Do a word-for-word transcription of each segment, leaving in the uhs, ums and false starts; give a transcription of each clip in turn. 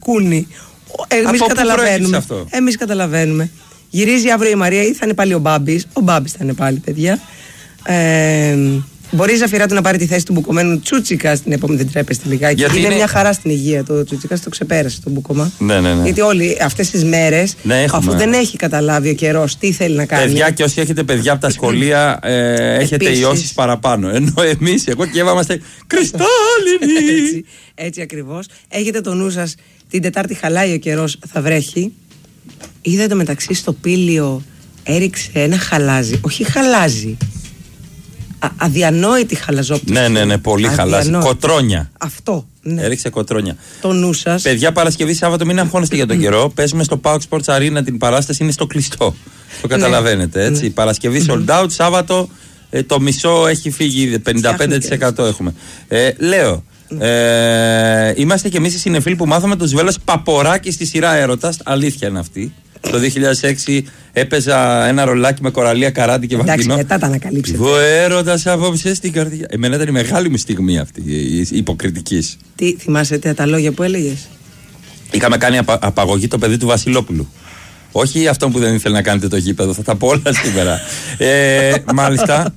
κούνη. Εμείς καταλαβαίνουμε. Εμείς καταλαβαίνουμε. Γυρίζει αύριο η Μαρία ή θα είναι πάλι ο Μπάμπης. Ο Μπάμπης θα είναι πάλι, παιδιά. Ε, μπορεί η Ζαφυρά του να πάρει τη θέση του μπουκωμένου Τσούτσικα στην επόμενη. Δεν τρέπεστε λιγάκι. Είναι, είναι μια χαρά στην υγεία το Τσούτσικα, το ξεπέρασε το μπουκωμά. Ναι, ναι, ναι. Γιατί όλοι αυτές τις μέρες, ναι, αφού δεν έχει καταλάβει ο καιρός τι θέλει να κάνει. Παιδιά, και όσοι έχετε παιδιά από τα σχολεία, ε, έχετε ιώσεις παραπάνω. Ενώ εμείς, εγώ και Εύα είμαστε κρυστάλλινοι. έτσι, έτσι ακριβώς. Έχετε το νου σας, την Τετάρτη χαλάει ο καιρός, θα βρέχει. Είδα το μεταξύ στο Πήλιο έριξε ένα χαλάζι. Όχι χαλάζι. Α, αδιανόητη χαλαζόπτωση. Ναι, ναι, ναι, πολύ χαλάζι. Κοτρόνια. Αυτό. Ναι. Έριξε κοτρόνια. Το νου σας. Παιδιά, Παρασκευή Σάββατο, μην αγχώνεστε για τον καιρό. Παίζουμε στο Pauk Sports Arena, την παράσταση είναι στο κλειστό. Το καταλαβαίνετε, έτσι. Ναι. Παρασκευή sold out, Σάββατο ε, το μισό έχει φύγει, πενήντα πέντε τοις εκατό έχουμε. Ε, λέω. Ε, είμαστε κι εμείς οι συνεφίλοι που μάθαμε το Σβέλλος Παποράκη στη σειρά Έρωτας. Αλήθεια είναι αυτή. Το δύο χιλιάδες έξι έπαιζα ένα ρολάκι με κοραλία, καράτη και βαγγινό. Εντάξει, μετά τα ανακαλύψετε. Ο έρωτας απόψε στην καρδιά. Εμένα ήταν η μεγάλη μου στιγμή αυτή, η υποκριτικής. Τι θυμάσαι τα λόγια που έλεγες? Είχαμε κάνει απα, απαγωγή το παιδί του Βασιλόπουλου. Όχι αυτό που δεν ήθελε να κάνετε το γήπεδο, θα τα πω όλα σήμερα. ε, μάλιστα.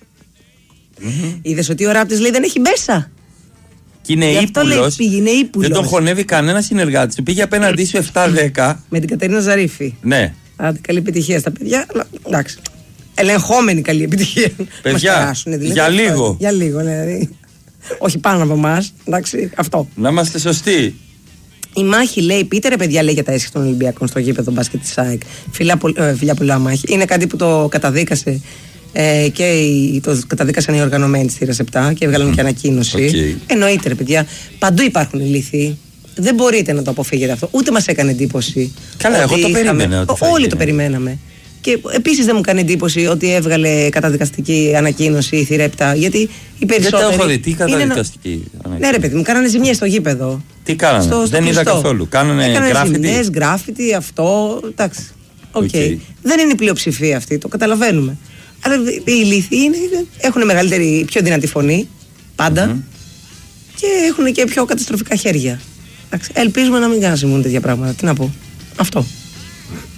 Είδες ότι ο Ράπτης λέει δεν έχει μέσα. Και είναι ύπουλος, δεν τον χωνεύει κανένα συνεργάτη του. Πήγε απέναντί σου επτά δέκα. Με την Κατερίνα Ζαρίφη. Ναι. Άντε, καλή επιτυχία στα παιδιά. Αλλά, εντάξει. Ελεγχόμενη καλή επιτυχία. Παιδιά, δηλαδή, για λίγο. Για λίγο, δηλαδή. Όχι πάνω από εμάς. Εντάξει, αυτό. Να είμαστε σωστοί. Η μάχη λέει, πείτε ρε παιδιά, λέει για τα έσχη των Ολυμπιακών στο γήπεδο μπάσκετ της ΑΕΚ. Φιλιά πολλά μάχη. Είναι κάτι που το καταδίκασε. Ε, και οι, το καταδίκασαν οι οργανωμένοι της θύρας επτά και έβγαλαν mm. και ανακοίνωση. Okay. Εννοείται, ρε παιδιά, παντού υπάρχουν ηλίθιοι. Δεν μπορείτε να το αποφύγετε αυτό. Ούτε μας έκανε εντύπωση. Καλά, εγώ το είχαμε... περίμενα. Ότι όλοι το περιμέναμε. Και επίσης δεν μου κάνει εντύπωση ότι έβγαλε καταδικαστική ανακοίνωση η θύρα επτά. Γιατί οι περισσότεροι. Δεν το έχω δει. Τι καταδικαστική είναι... ανακοίνωση? Ναι, ρε παιδί μου, κάνανε ζημιές στο γήπεδο. Τι κάνανε? Στο, στο δεν κλειστό. Είδα καθόλου. Κάνανε γκράφιτι. Ζημιές, γκράφιτι, αυτό. Εντάξει. Okay. Okay. Δεν είναι η πλειοψηφία αυτή, το καταλαβαίνουμε. Αλλά οι ηλίθιοι έχουν μεγαλύτερη, πιο δυνατή φωνή, πάντα, mm-hmm. και έχουν και πιο καταστροφικά χέρια. Ελπίζουμε να μην κάνουν τέτοια πράγματα. Τι να πω. Αυτό.